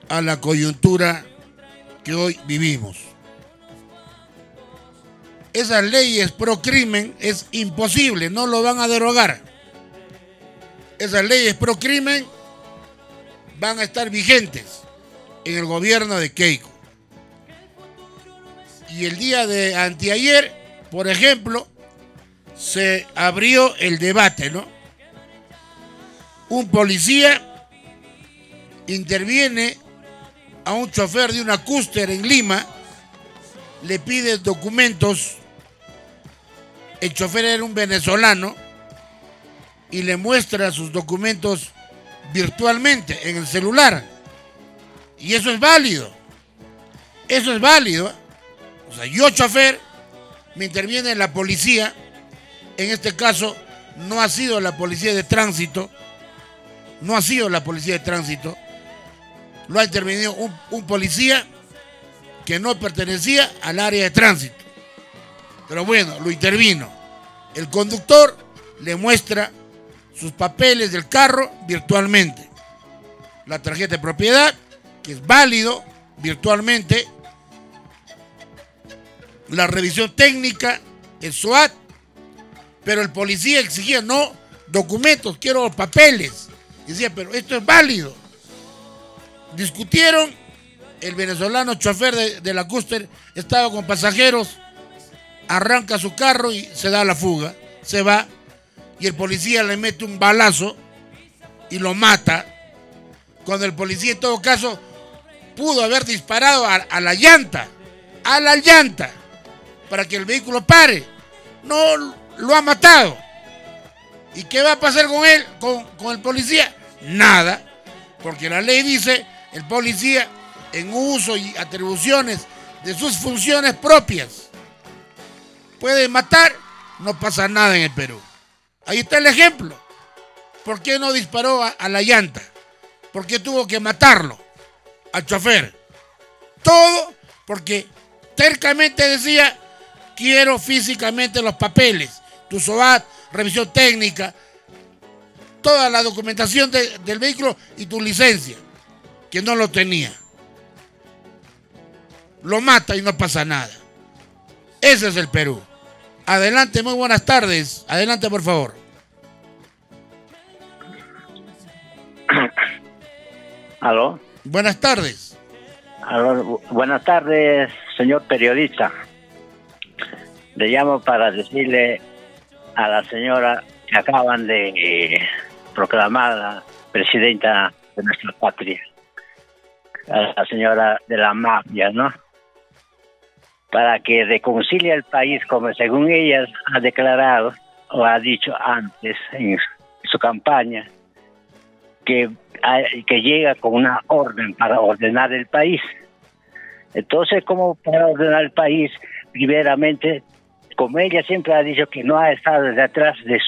a la coyuntura que hoy vivimos. Esas leyes pro crimen es imposible, no lo van a derogar. Esas leyes pro crimen van a estar vigentes en el gobierno de Keiko. Y el día de anteayer, por ejemplo, se abrió el debate, ¿no? Un policía interviene a un chofer de una Custer en Lima, le pide documentos, el chofer era un venezolano y le muestra sus documentos virtualmente en el celular. Y eso es válido. Eso es válido. O sea, yo chofer, me interviene la policía, en este caso no ha sido la policía de tránsito, no ha sido la policía de tránsito, lo ha intervenido un policía que no pertenecía al área de tránsito. Pero bueno, lo intervino. El conductor le muestra sus papeles del carro virtualmente. La tarjeta de propiedad, que es válido virtualmente. La revisión técnica, el SWAT. Pero el policía exigía, no, documentos, quiero papeles. Y decía, pero esto es válido. Discutieron, el venezolano chofer de la Custer estaba con pasajeros, arranca su carro y se da la fuga, se va, y el policía le mete un balazo y lo mata, cuando el policía en todo caso pudo haber disparado a la llanta, para que el vehículo pare. No, lo ha matado. ¿Y qué va a pasar con él, con el policía? Nada, porque la ley dice, el policía en uso y atribuciones de sus funciones propias puede matar, no pasa nada en el Perú. Ahí está el ejemplo. ¿Por qué no disparó a la llanta? ¿Por qué tuvo que matarlo al chofer? Todo porque tercamente decía, quiero físicamente los papeles, tu SOAT, revisión técnica, toda la documentación del vehículo y tu licencia, que no lo tenía. Lo mata y no pasa nada. Ese es el Perú. Adelante, muy buenas tardes. Adelante, por favor. ¿Aló? Buenas tardes. Aló, buenas tardes, señor periodista. Le llamo para decirle a la señora que acaban de proclamar la presidenta de nuestra patria, a la señora de la mafia, ¿no? Para que reconcilie el país, como según ella ha declarado o ha dicho antes en su campaña, que llega con una orden para ordenar el país. Entonces, ¿cómo para ordenar el país? Primeramente, como ella siempre ha dicho que no ha estado detrás de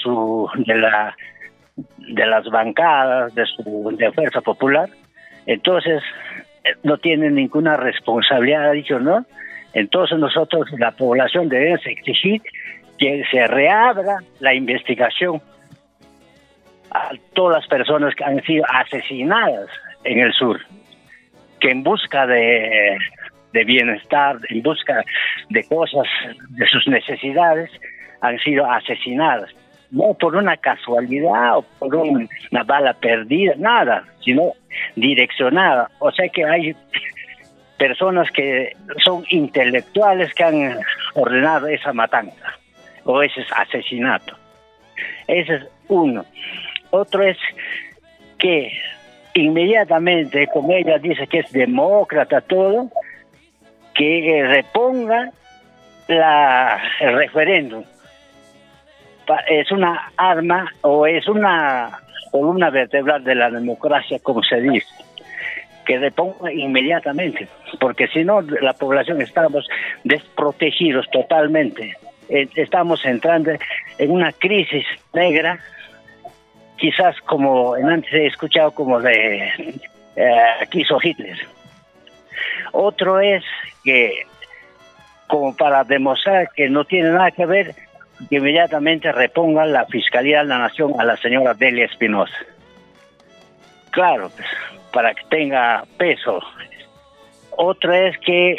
las bancadas, de Fuerza Popular, entonces no tiene ninguna responsabilidad, ha dicho, ¿no? Entonces nosotros, la población, debemos exigir que se reabra la investigación a todas las personas que han sido asesinadas en el sur, que en busca de bienestar, en busca de cosas, de sus necesidades, han sido asesinadas. No por una casualidad o por una bala perdida, nada, sino direccionada. O sea que hay personas que son intelectuales que han ordenado esa matanza o ese asesinato. Ese es uno. Otro es que inmediatamente, como ella dice que es demócrata todo, que reponga el referéndum. Es una arma o es una columna vertebral de la democracia, como se dice, que reponga inmediatamente, porque si no, la población estamos desprotegidos totalmente. Estamos entrando en una crisis negra, quizás como antes he escuchado como de que hizo Hitler. Otro es que, como para demostrar que no tiene nada que ver, que inmediatamente reponga la Fiscalía de la Nación a la señora Delia Espinosa. Claro, pues, para que tenga peso. Otra es que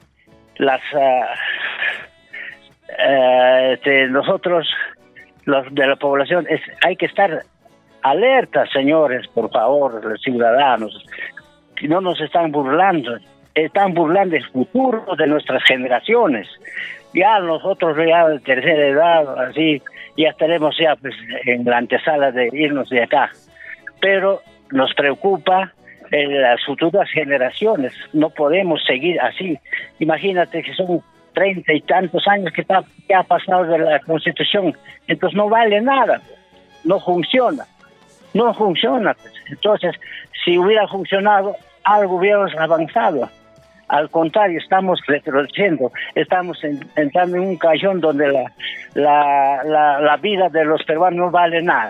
nosotros, los de la población, hay que estar alerta, señores, por favor, los ciudadanos, que no nos están burlando el futuro de nuestras generaciones. Ya nosotros ya de tercera edad, así, ya estaremos ya pues, en la antesala de irnos de acá. Pero nos preocupa las futuras generaciones, no podemos seguir así. Imagínate que son 30 y tantos años que ha pasado de la Constitución, entonces no vale nada, no funciona. Entonces, si hubiera funcionado, algo hubiéramos avanzado. Al contrario, estamos retrocediendo, estamos entrando en un callón donde la vida de los peruanos no vale nada.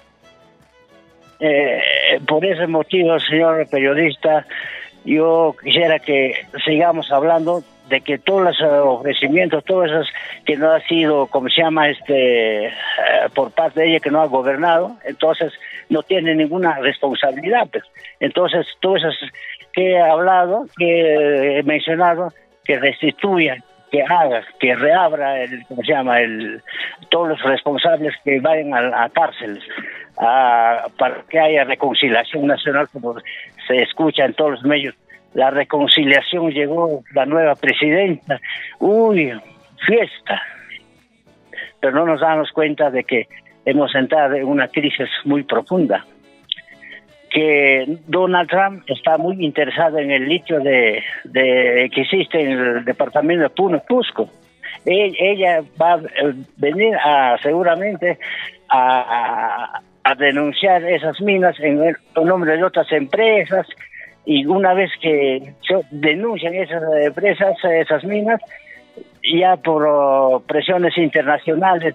Por ese motivo, señor periodista, yo quisiera que sigamos hablando de que todos los ofrecimientos, todos esos que no ha sido, como se llama, por parte de ella, que no ha gobernado, entonces no tiene ninguna responsabilidad. Pues. Entonces, todos esos que he hablado, que he mencionado, que restituya, que haga, que reabra, todos los responsables que vayan a cárceles, para que haya reconciliación nacional, como se escucha en todos los medios. La reconciliación, llegó la nueva presidenta, fiesta. Pero no nos damos cuenta de que hemos entrado en una crisis muy profunda. Que Donald Trump está muy interesado en el litio que existe en el departamento de Puno, Cusco. Ella va a venir seguramente a denunciar esas minas en nombre de otras empresas, y una vez que denuncian esas empresas, esas minas, ya por presiones internacionales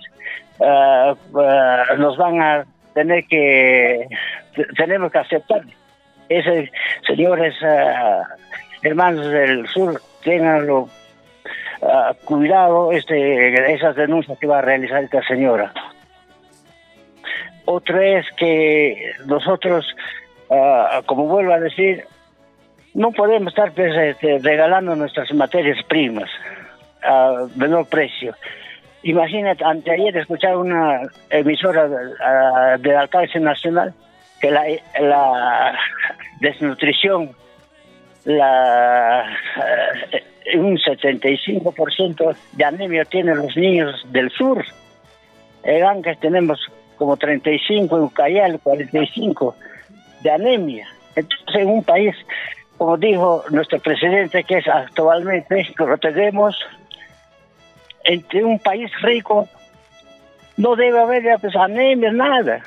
nos van a tenemos que aceptar. Señores hermanos del sur, ténganlo cuidado esas denuncias que va a realizar esta señora. Otra es que nosotros, como vuelvo a decir, no podemos estar regalando nuestras materias primas a menor precio. Imagínate, anteayer escuchaba una emisora del alcance nacional que la desnutrición, un 75% de anemia tienen los niños del sur. En Ancash tenemos como 35, en Ucayali 45 de anemia. Entonces, en un país, como dijo nuestro presidente, que es actualmente, que lo tenemos, entre un país rico, no debe haber anemia, nada.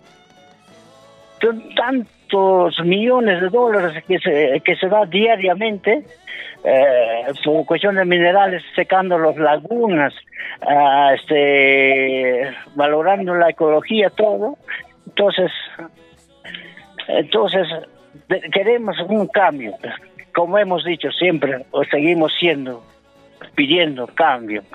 Son tantos millones de dólares que se da diariamente por cuestión de minerales, secando las lagunas, valorando la ecología, todo. Entonces queremos un cambio, como hemos dicho siempre, o seguimos pidiendo cambio.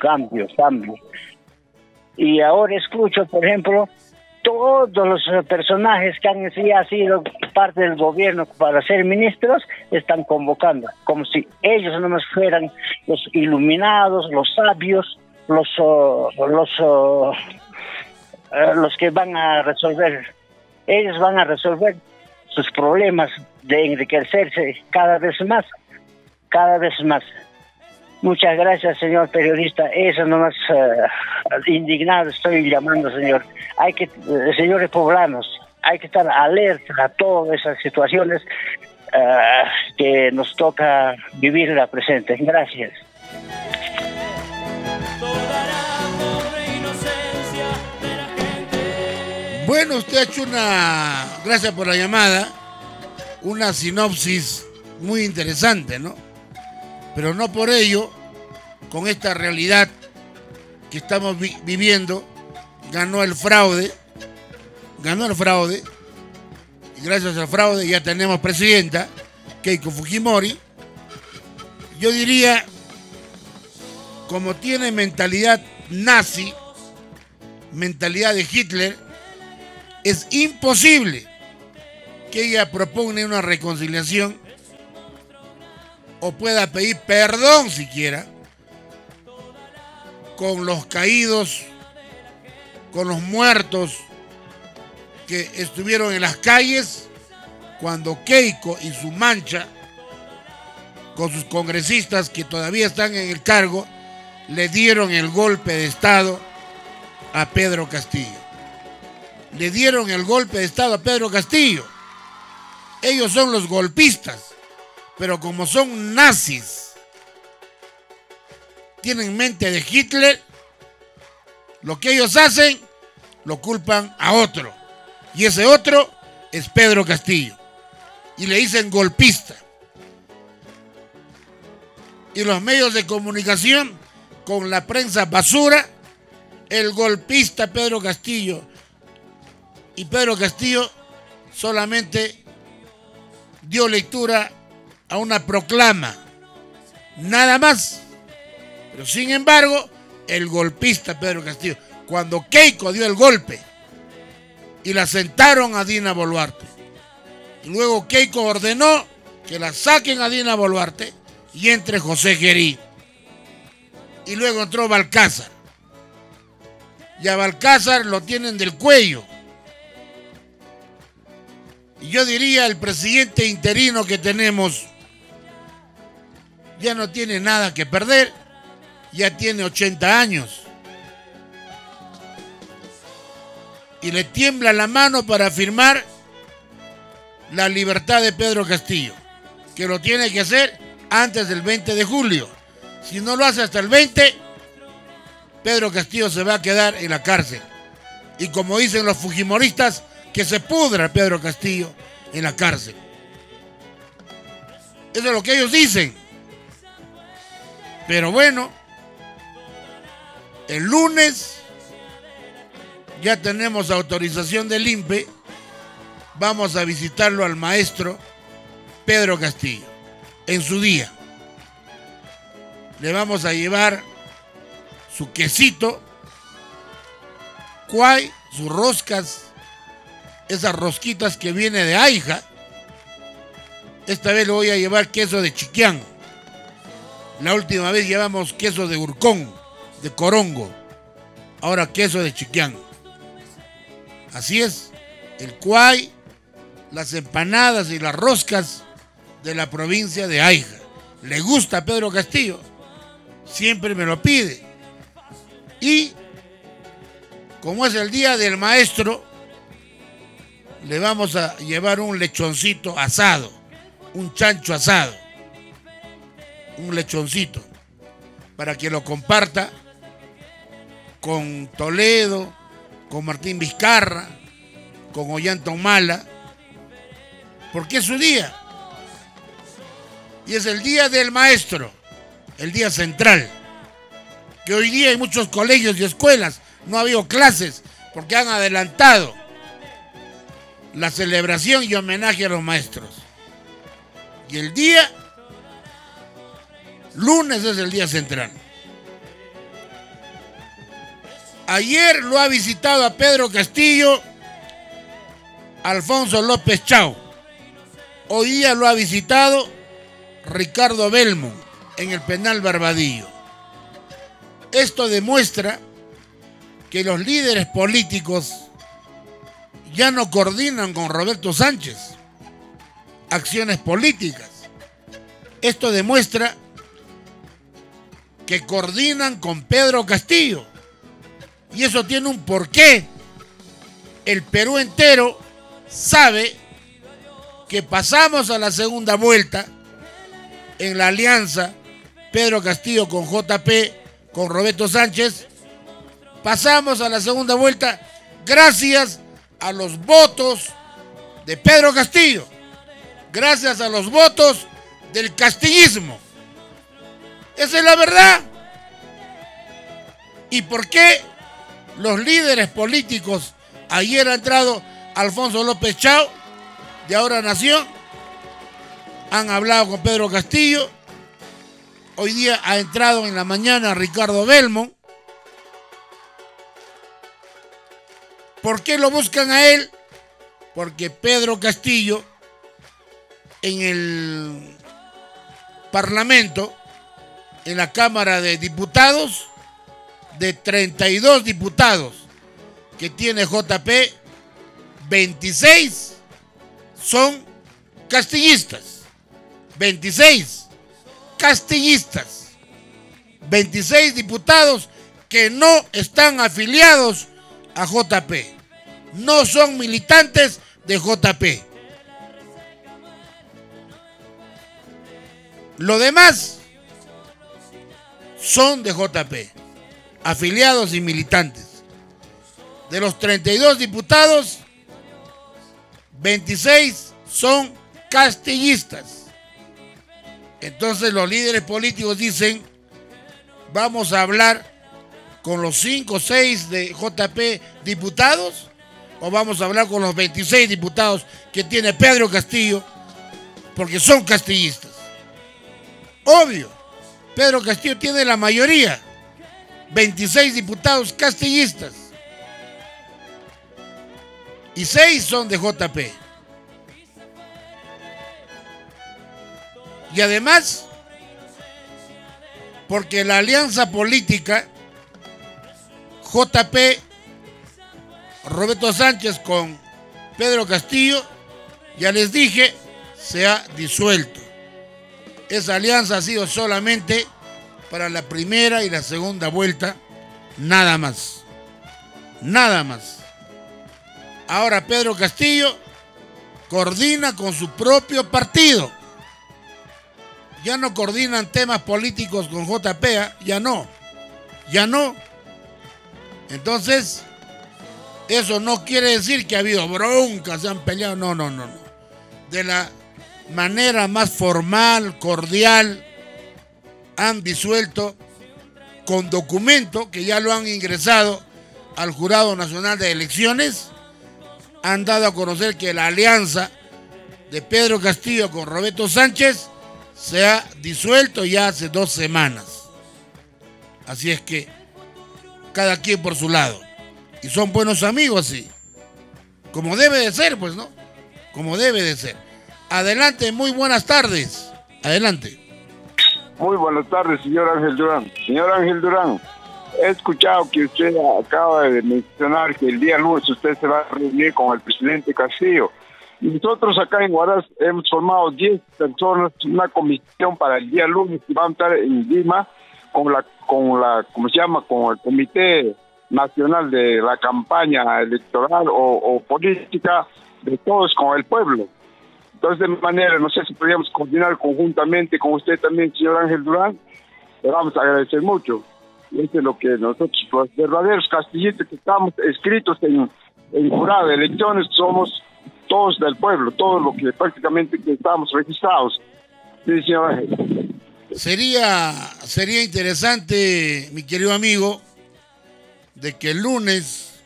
Y ahora escucho, por ejemplo, todos los personajes que han sido parte del gobierno para ser ministros están convocando, como si ellos no más fueran los iluminados, los sabios, los que van a resolver. Ellos van a resolver sus problemas de enriquecerse cada vez más. Muchas gracias, señor periodista. Eso nomás indignado estoy llamando, señor. Señores poblanos, hay que estar alerta a todas esas situaciones que nos toca vivir en la presente. Gracias. Bueno, usted ha hecho gracias por la llamada, una sinopsis muy interesante, ¿no? Pero no por ello, con esta realidad que estamos viviendo, ganó el fraude, y gracias al fraude ya tenemos presidenta, Keiko Fujimori. Yo diría, como tiene mentalidad nazi, mentalidad de Hitler, es imposible que ella propone una reconciliación o pueda pedir perdón siquiera con los caídos, con los muertos que estuvieron en las calles cuando Keiko y su mancha, con sus congresistas que todavía están en el cargo, le dieron el golpe de Estado a Pedro Castillo. Le dieron el golpe de Estado a Pedro Castillo. Ellos son los golpistas, pero como son nazis, tienen mente de Hitler, lo que ellos hacen lo culpan a otro. Y ese otro es Pedro Castillo. Y le dicen golpista. Y los medios de comunicación, con la prensa basura, el golpista Pedro Castillo. Y Pedro Castillo solamente dio lectura a una proclama. Nada más. Pero sin embargo, el golpista Pedro Castillo, cuando Keiko dio el golpe y la sentaron a Dina Boluarte, y luego Keiko ordenó que la saquen a Dina Boluarte y entre José Gerí, y luego entró Balcázar, y a Balcázar lo tienen del cuello. Y yo diría, el presidente interino que tenemos ya no tiene nada que perder, ya tiene 80 años. Y le tiembla la mano para firmar la libertad de Pedro Castillo, que lo tiene que hacer antes del 20 de julio. Si no lo hace hasta el 20, Pedro Castillo se va a quedar en la cárcel. Y como dicen los fujimoristas, que se pudra Pedro Castillo en la cárcel. Eso es lo que ellos dicen. Pero bueno, el lunes ya tenemos autorización del INPE. Vamos a visitarlo al maestro Pedro Castillo en su día. Le vamos a llevar su quesito, cuay, sus roscas, esas rosquitas que viene de Aija. Esta vez le voy a llevar queso de Chiquián. La última vez llevamos queso de Urcón, de Corongo. Ahora queso de Chiquián. Así es, el cuay, las empanadas y las roscas de la provincia de Aija. Le gusta a Pedro Castillo, siempre me lo pide. Y como es el día del maestro, le vamos a llevar un lechoncito asado, un chancho asado, un lechoncito, para que lo comparta con Toledo, con Martín Vizcarra, con Ollanta Humala, porque es su día. Y es el día del maestro, el día central. Que hoy día hay muchos colegios y escuelas, no ha habido clases, porque han adelantado la celebración y homenaje a los maestros. Y el día lunes es el día central. Ayer lo ha visitado a Pedro Castillo Alfonso López Chao. Hoy día lo ha visitado Ricardo Belmont en el penal Barbadillo. Esto demuestra que los líderes políticos ya no coordinan con Roberto Sánchez acciones políticas. Esto demuestra que coordinan con Pedro Castillo. Y eso tiene un porqué. El Perú entero sabe que pasamos a la segunda vuelta en la alianza Pedro Castillo con JP, con Roberto Sánchez. Pasamos a la segunda vuelta gracias a los votos de Pedro Castillo, gracias a los votos del castillismo. Esa es la verdad. ¿Y por qué los líderes políticos? Ayer ha entrado Alfonso López Chao, de Ahora Nación, han hablado con Pedro Castillo. Hoy día ha entrado en la mañana Ricardo Belmont. ¿Por qué lo buscan a él? porque Pedro Castillo en el Parlamento, en la Cámara de Diputados, de 32 diputados que tiene JP, 26 son castillistas. 26 castillistas. 26 diputados que no están afiliados a JP. No son militantes de JP. Lo demás son de JP, afiliados y militantes. De los 32 diputados, 26 son castillistas. Entonces los líderes políticos dicen, vamos a hablar con los 5 o 6 de JP diputados, o vamos a hablar con los 26 diputados que tiene Pedro Castillo, porque son castillistas. Obvio, Pedro Castillo tiene la mayoría, 26 diputados castillistas, y 6 son de JP. Y además, porque la alianza política JP, Roberto Sánchez con Pedro Castillo, ya les dije, se ha disuelto. Esa alianza ha sido solamente para la primera y la segunda vuelta, nada más. Nada más. Ahora Pedro Castillo coordina con su propio partido. Ya no coordinan temas políticos con JP, ya no. Entonces, eso no quiere decir que ha habido broncas, se han peleado, no. De la manera más formal, cordial, han disuelto con documento que ya lo han ingresado al Jurado Nacional de Elecciones. Han dado a conocer que la alianza de Pedro Castillo con Roberto Sánchez se ha disuelto ya hace 2 semanas. Así es que cada quien por su lado. Y son buenos amigos, sí. Como debe de ser, pues, ¿no? Como debe de ser. Adelante, muy buenas tardes. Adelante. Muy buenas tardes, señor Ángel Durán. Señor Ángel Durán, he escuchado que usted acaba de mencionar que el día lunes usted se va a reunir con el presidente Castillo. Y nosotros acá en Huaraz hemos formado 10 personas, una comisión para el día lunes que va a estar en Lima con ¿cómo se llama? Con el Comité Nacional de la Campaña Electoral o Política de todos con el pueblo. Entonces, de manera, no sé si podríamos coordinar conjuntamente con usted también, señor Ángel Durán. Le vamos a agradecer mucho. Y eso es lo que nosotros, los verdaderos castillistas que estamos escritos en jurado de elecciones, somos todos del pueblo, todos los que prácticamente que estamos registrados. Sí, señor Ángel. Sería interesante, mi querido amigo, de que el lunes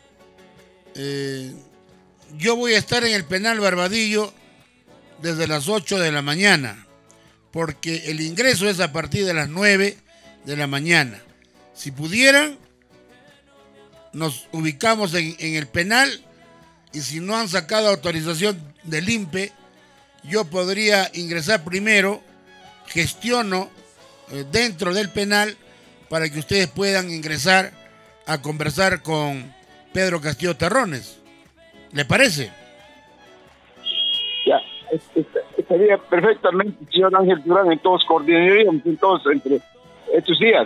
yo voy a estar en el penal Barbadillo desde las 8 de la mañana, porque el ingreso es a partir de las 9 de la mañana. Si pudieran, nos ubicamos en el penal, y si no han sacado autorización del INPE, yo podría ingresar primero, gestiono dentro del penal para que ustedes puedan ingresar a conversar con Pedro Castillo Terrones. ¿Le parece? Ya, estaría perfectamente, señor Ángel Durán, entonces coordinaríamos entre estos días.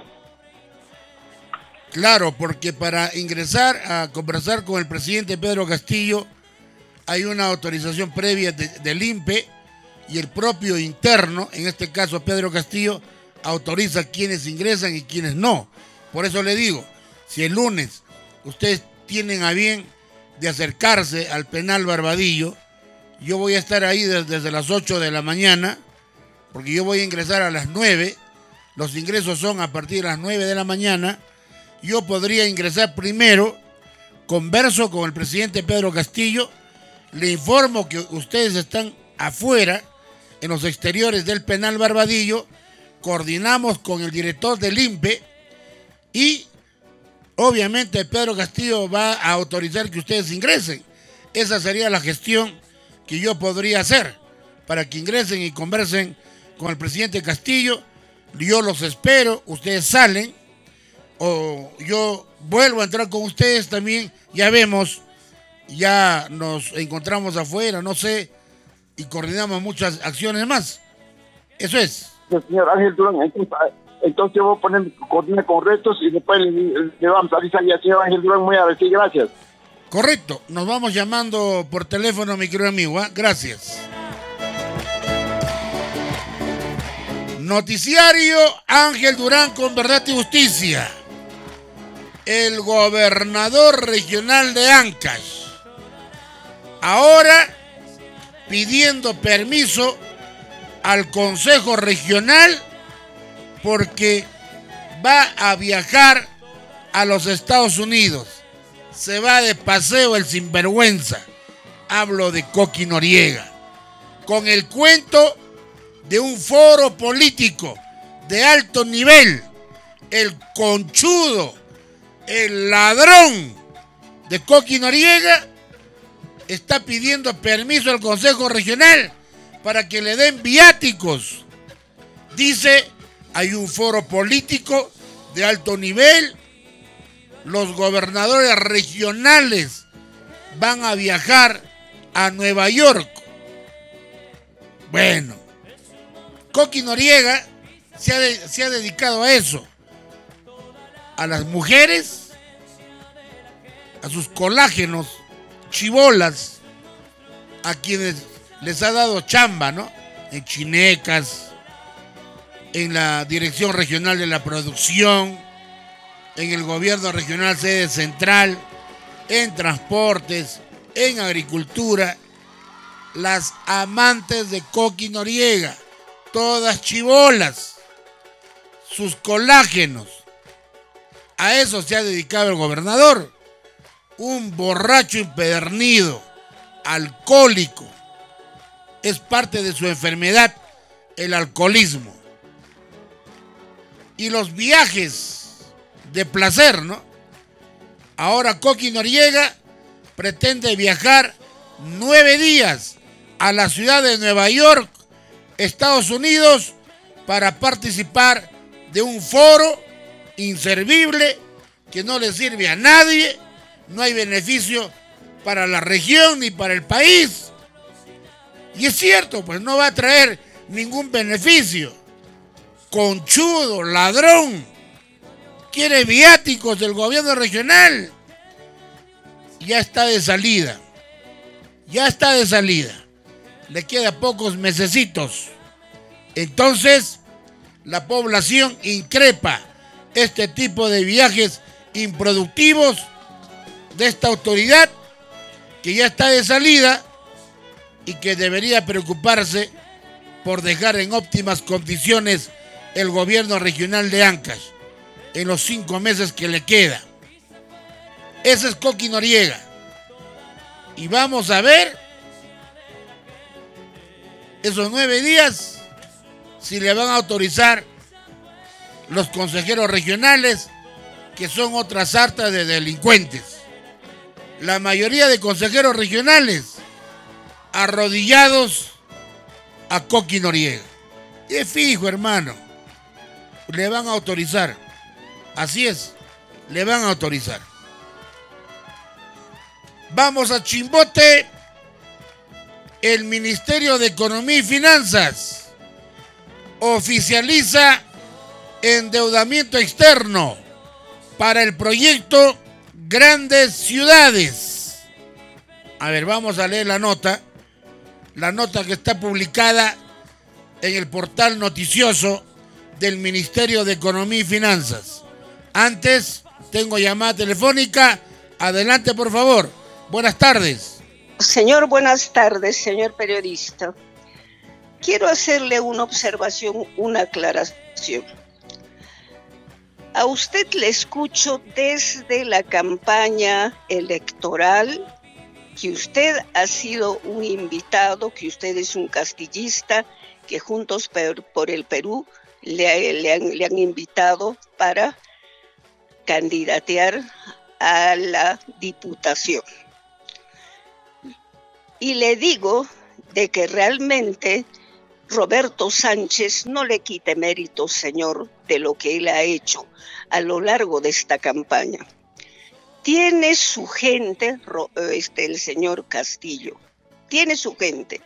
Claro, porque para ingresar a conversar con el presidente Pedro Castillo hay una autorización previa del INPE, y el propio interno, en este caso Pedro Castillo, autoriza quienes ingresan y quienes no. Por eso le digo, si el lunes ustedes tienen a bien de acercarse al penal Barbadillo, yo voy a estar ahí desde las 8 de la mañana, porque yo voy a ingresar a las 9, los ingresos son a partir de las 9 de la mañana, yo podría ingresar primero, converso con el presidente Pedro Castillo, le informo que ustedes están afuera, en los exteriores del penal Barbadillo, coordinamos con el director del INPE y obviamente Pedro Castillo va a autorizar que ustedes ingresen. Esa sería la gestión que yo podría hacer para que ingresen y conversen con el presidente Castillo. Yo los espero, ustedes salen o yo vuelvo a entrar con ustedes también, ya vemos, ya nos encontramos afuera, no sé, y coordinamos muchas acciones más. Eso es. Señor Ángel Durán, entonces yo voy a poner coordinar con restos y después le vamos a avisar al señor Ángel Durán. Muy a ver, sí, gracias. Correcto, nos vamos llamando por teléfono, mi querido amigo, ¿eh? Gracias. Noticiario Ángel Durán con Verdad y Justicia. El gobernador regional de Ancash ahora pidiendo permiso al Consejo Regional porque va a viajar a los Estados Unidos. Se va de paseo el sinvergüenza. Hablo de Coqui Noriega. Con el cuento de un foro político de alto nivel. El conchudo, el ladrón de Coqui Noriega está pidiendo permiso al Consejo Regional para que le den viáticos. Dice, hay un foro político de alto nivel, los gobernadores regionales van a viajar a Nueva York. Bueno, Coqui Noriega se ha dedicado a eso, a las mujeres, a sus colágenos, chibolas, a quienes les ha dado chamba, ¿no? En Chinecas, en la Dirección Regional de la Producción, en el Gobierno Regional Sede Central, en Transportes, en Agricultura. Las amantes de Coqui Noriega, todas chibolas, sus colágenos. A eso se ha dedicado el gobernador, un borracho empedernido, alcohólico. Es parte de su enfermedad, el alcoholismo. Y los viajes de placer, ¿no? Ahora Coqui Noriega pretende viajar 9 días a la ciudad de Nueva York, Estados Unidos, para participar de un foro inservible que no le sirve a nadie, no hay beneficio para la región ni para el país. Y es cierto, pues no va a traer ningún beneficio. Conchudo, ladrón, quiere viáticos del gobierno regional. Ya está de salida. Ya está de salida. Le queda pocos mesecitos. Entonces, la población increpa este tipo de viajes improductivos de esta autoridad que ya está de salida y que debería preocuparse por dejar en óptimas condiciones el gobierno regional de Ancash en los 5 meses que le queda. Ese es Coqui Noriega. Y vamos a ver esos 9 días si le van a autorizar los consejeros regionales, que son otra sarta de delincuentes. La mayoría de consejeros regionales arrodillados a Coqui Noriega. Y es fijo, hermano, le van a autorizar. Así es, le van a autorizar. Vamos a Chimbote. El Ministerio de Economía y Finanzas oficializa endeudamiento externo para el proyecto Grandes Ciudades. A ver, vamos a leer la nota que está publicada en el portal noticioso del Ministerio de Economía y Finanzas. Antes, tengo llamada telefónica. Adelante, por favor. Buenas tardes. Señor, buenas tardes, señor periodista. Quiero hacerle una observación, una aclaración. A usted le escucho desde la campaña electoral, que usted ha sido un invitado, que usted es un castillista, que Juntos por el Perú le han invitado para candidatear a la diputación. Y le digo de que realmente Roberto Sánchez no le quite mérito, señor, de lo que él ha hecho a lo largo de esta campaña. Tiene su gente, el señor Castillo, tiene su gente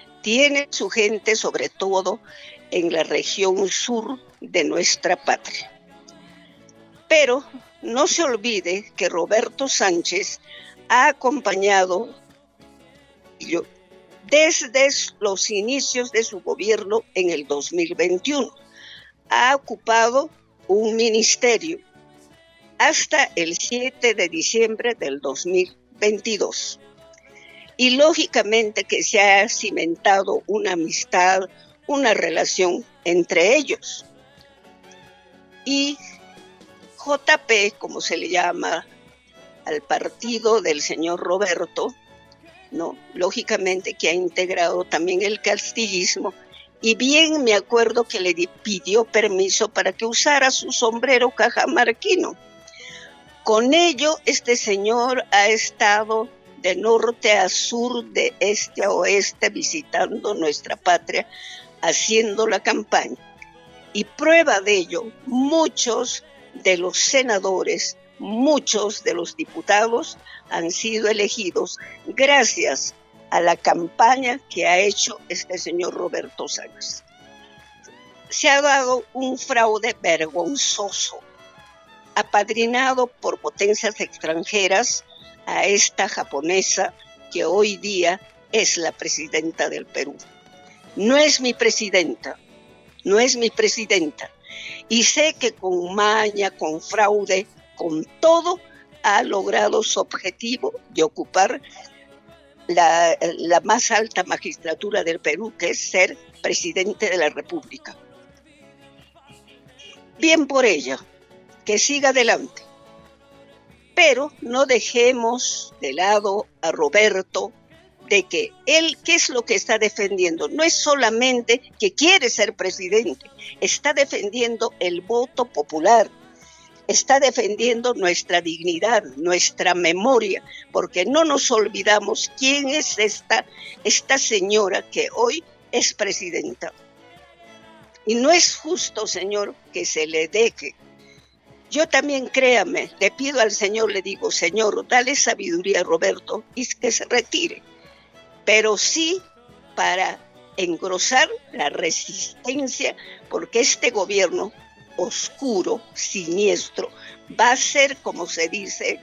sobre todo en la región sur de nuestra patria. Pero no se olvide que Roberto Sánchez ha acompañado desde los inicios de su gobierno en el 2021. Ha ocupado un ministerio hasta el 7 de diciembre del 2022. Y lógicamente que se ha cimentado una amistad, una relación entre ellos. Y JP, como se le llama al partido del señor Roberto, ¿no? Lógicamente que ha integrado también el castillismo, y bien me acuerdo que le pidió permiso para que usara su sombrero cajamarquino. Con ello, este señor ha estado de norte a sur, de este a oeste, visitando nuestra patria, haciendo la campaña. Y prueba de ello, muchos de los senadores, muchos de los diputados han sido elegidos gracias a la campaña que ha hecho este señor Roberto Sánchez. Se ha dado un fraude vergonzoso, apadrinado por potencias extranjeras a esta japonesa que hoy día es la presidenta del Perú. No es mi presidenta, y sé que con maña, con fraude, con todo, ha logrado su objetivo de ocupar la más alta magistratura del Perú, que es ser presidente de la República. Bien por ella, que siga adelante. Pero no dejemos de lado a Roberto, de que él, ¿qué es lo que está defendiendo? No es solamente que quiere ser presidente, está defendiendo el voto popular, está defendiendo nuestra dignidad, nuestra memoria, porque no nos olvidamos quién es esta señora que hoy es presidenta. Y no es justo, señor, que se le deje. Yo también, créame, le pido al Señor, le digo, Señor, dale sabiduría a Roberto y que se retire. Pero sí para engrosar la resistencia, porque este gobierno oscuro, siniestro, va a ser, como se dice,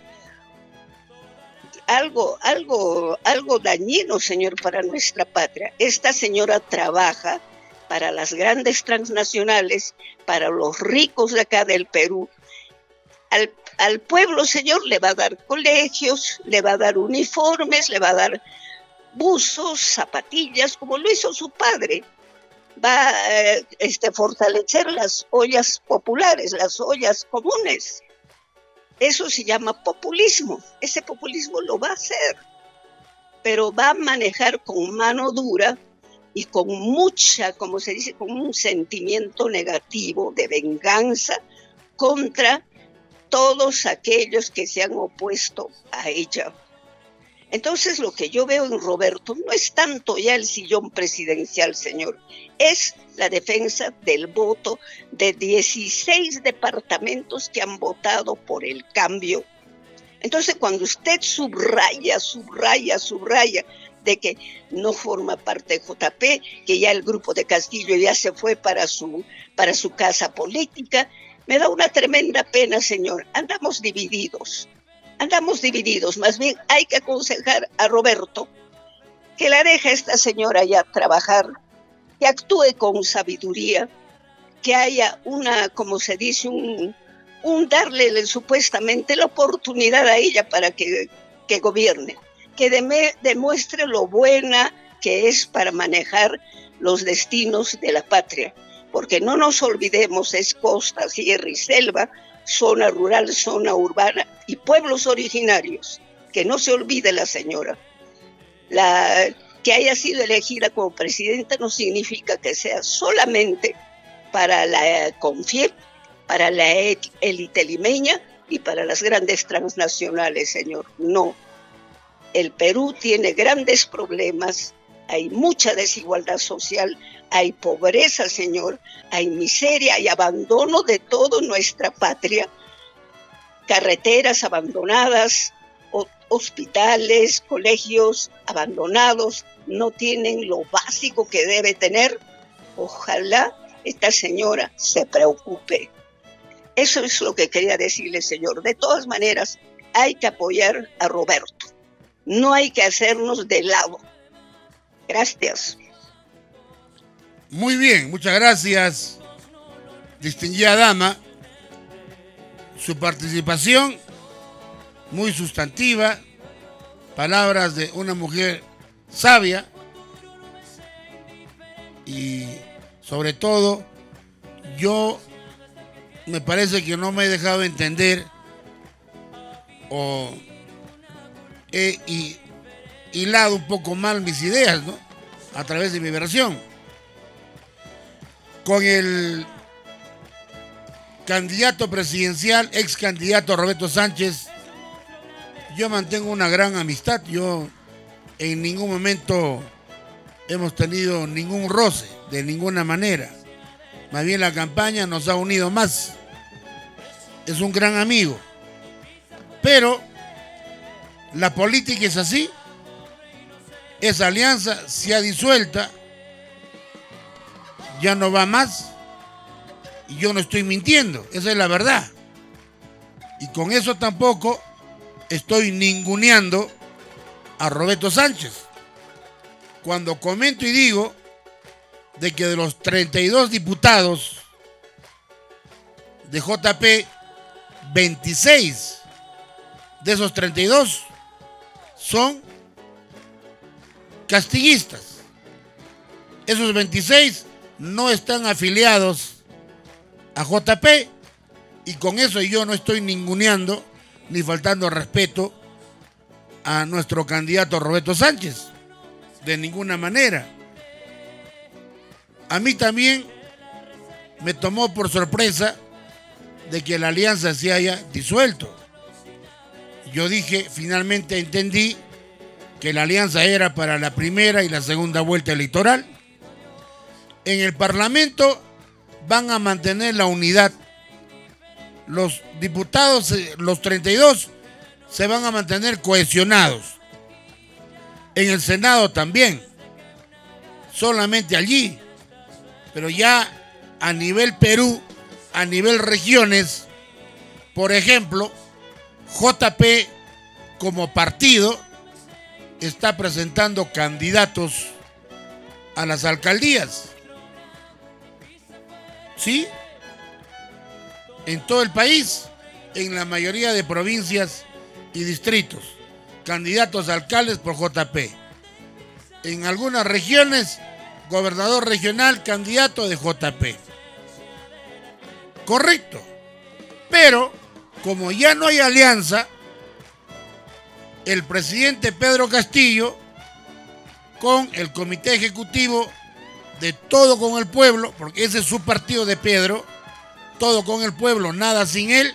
algo dañino, señor, para nuestra patria. Esta señora trabaja para las grandes transnacionales, para los ricos de acá del Perú. Al pueblo, señor, le va a dar colegios, le va a dar uniformes, le va a dar buzos, zapatillas, como lo hizo su padre. Va a fortalecer las ollas populares, las ollas comunes. Eso se llama populismo. Ese populismo lo va a hacer, pero va a manejar con mano dura y con mucha, como se dice, con un sentimiento negativo de venganza contra todos aquellos que se han opuesto a ella. Entonces, lo que yo veo en Roberto no es tanto ya el sillón presidencial, señor, es la defensa del voto de 16 departamentos que han votado por el cambio. Entonces, cuando usted subraya de que no forma parte de JP, que ya el grupo de Castillo ya se fue para su casa política, me da una tremenda pena, señor. Andamos divididos. Más bien hay que aconsejar a Roberto que la deje a esta señora ya trabajar, que actúe con sabiduría, que haya como se dice, un darle supuestamente la oportunidad a ella para que gobierne, que demuestre lo buena que es para manejar los destinos de la patria, porque no nos olvidemos, es costa, sierra y selva, zona rural, zona urbana y pueblos originarios. Que no se olvide la señora. Que haya sido elegida como presidenta no significa que sea solamente para la CONFIEP, para la élite limeña y para las grandes transnacionales, señor. No. El Perú tiene grandes problemas, hay mucha desigualdad social, hay pobreza, señor, hay miseria, hay abandono de toda nuestra patria, carreteras abandonadas, hospitales, colegios abandonados, no tienen lo básico que debe tener. Ojalá esta señora se preocupe. Eso es lo que quería decirle, señor. De todas maneras, hay que apoyar a Roberto. No hay que hacernos de lado. Gracias. Muy bien, muchas gracias, distinguida dama. Su participación muy sustantiva, palabras de una mujer sabia y sobre todo yo me parece que no me he dejado entender o he hilado un poco mal mis ideas, ¿no? A través de mi versión. Con el candidato presidencial, ex candidato Roberto Sánchez, yo mantengo una gran amistad. Yo en ningún momento hemos tenido ningún roce, de ninguna manera. Más bien la campaña nos ha unido más. Es un gran amigo. Pero la política es así. Esa alianza se ha disuelta. Ya no va más. Y yo no estoy mintiendo. Esa es la verdad. Y con eso tampoco estoy ninguneando a Roberto Sánchez. Cuando comento y digo de que de los 32 diputados de JP, 26 de esos 32 son castillistas. Esos 26 no están afiliados a JP y con eso yo no estoy ninguneando ni faltando respeto a nuestro candidato Roberto Sánchez. De ninguna manera. A mí también me tomó por sorpresa de que la alianza se haya disuelto. Yo dije, finalmente entendí que la alianza era para la primera y la segunda vuelta electoral. En el Parlamento van a mantener la unidad. Los diputados, los 32, se van a mantener cohesionados. En el Senado también. Solamente allí. Pero ya a nivel Perú, a nivel regiones, por ejemplo, JP como partido está presentando candidatos a las alcaldías. ¿Sí? En todo el país, en la mayoría de provincias y distritos, candidatos a alcaldes por JP. En algunas regiones, gobernador regional, candidato de JP. Correcto. Pero, como ya no hay alianza, el presidente Pedro Castillo, con el comité ejecutivo de Todo con el Pueblo, porque ese es su partido de Pedro, Todo con el Pueblo, nada sin él,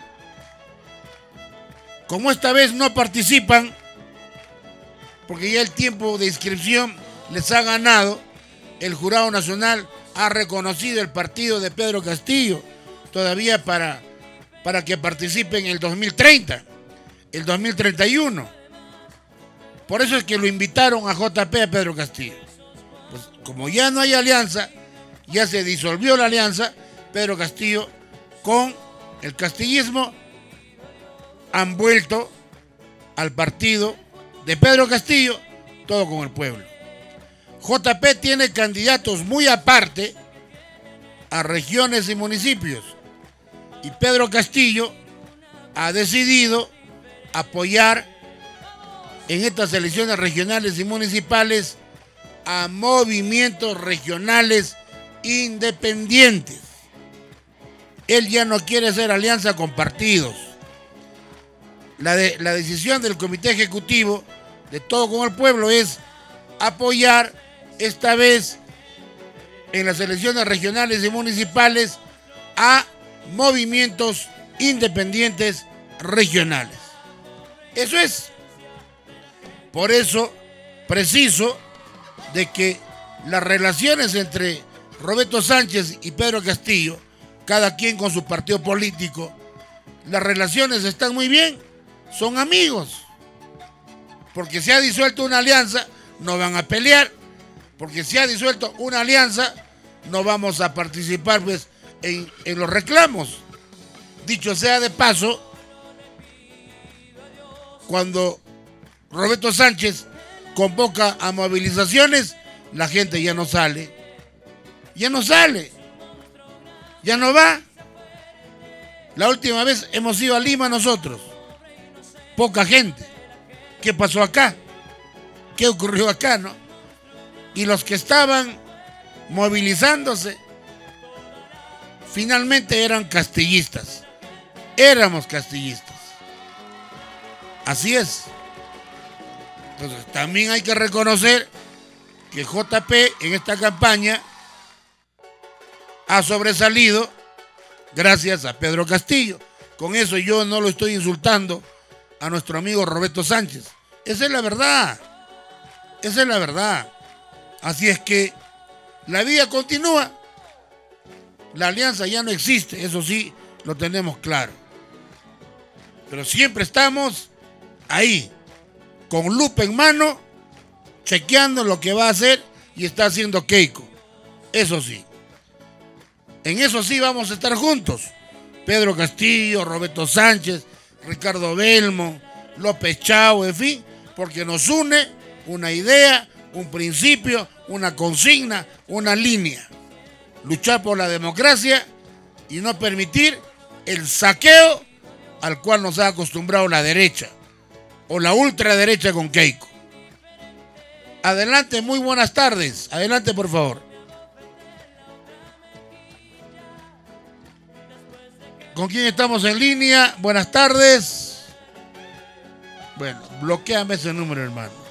como esta vez no participan, porque ya el tiempo de inscripción les ha ganado, el Jurado Nacional ha reconocido el partido de Pedro Castillo todavía para que participe en el 2030, el 2031. Por eso es que lo invitaron a JP, a Pedro Castillo. Pues como ya no hay alianza, ya se disolvió la alianza, Pedro Castillo con el castillismo han vuelto al partido de Pedro Castillo, Todo con el Pueblo. JP tiene candidatos muy aparte a regiones y municipios. Y Pedro Castillo ha decidido apoyar en estas elecciones regionales y municipales a movimientos regionales independientes. Él ya no quiere hacer alianza con partidos. La decisión del Comité Ejecutivo de Todo con el Pueblo es apoyar esta vez en las elecciones regionales y municipales a movimientos independientes regionales. Eso es. Por eso, preciso de que las relaciones entre Roberto Sánchez y Pedro Castillo, cada quien con su partido político, las relaciones están muy bien, son amigos. Porque se ha disuelto una alianza, no van a pelear. Porque se ha disuelto una alianza, no vamos a participar pues, en los reclamos. Dicho sea de paso, cuando Roberto Sánchez convoca a movilizaciones, la gente ya no sale. Ya no sale. Ya no va. La última vez hemos ido a Lima nosotros. Poca gente. ¿Qué pasó acá? ¿Qué ocurrió acá, no? Y los que estaban movilizándose finalmente eran castillistas. Éramos castillistas. Así es. Entonces también hay que reconocer que JP en esta campaña ha sobresalido gracias a Pedro Castillo. Con eso yo no lo estoy insultando a nuestro amigo Roberto Sánchez. Esa es la verdad. Esa es la verdad. Así es que la vida continúa. La alianza ya no existe, eso sí lo tenemos claro. Pero siempre estamos ahí, con lupa en mano, chequeando lo que va a hacer y está haciendo Keiko. Eso sí. En eso sí vamos a estar juntos. Pedro Castillo, Roberto Sánchez, Ricardo Belmo, López Chao, en fin, porque nos une una idea, un principio, una consigna, una línea. Luchar por la democracia y no permitir el saqueo al cual nos ha acostumbrado la derecha o la ultraderecha con Keiko. Adelante, muy buenas tardes. Adelante, por favor. ¿Con quién estamos en línea? Buenas tardes. Bueno, bloquéame ese número, hermano.